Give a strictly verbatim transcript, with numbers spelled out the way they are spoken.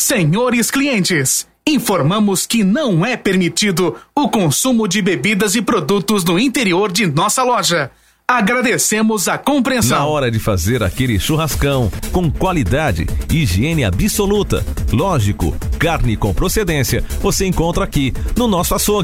Senhores clientes, informamos que não é permitido o consumo de bebidas e produtos no interior de nossa loja. Agradecemos a compreensão. Na hora de fazer aquele churrascão, com qualidade, higiene absoluta, lógico, carne com procedência, você encontra aqui no nosso açougue.